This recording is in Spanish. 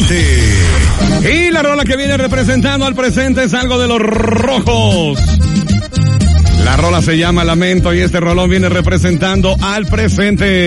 presente. Y la rola que viene representando al presente es algo de los Rojos. La rola se llama Lamento y este rolón viene representando al presente.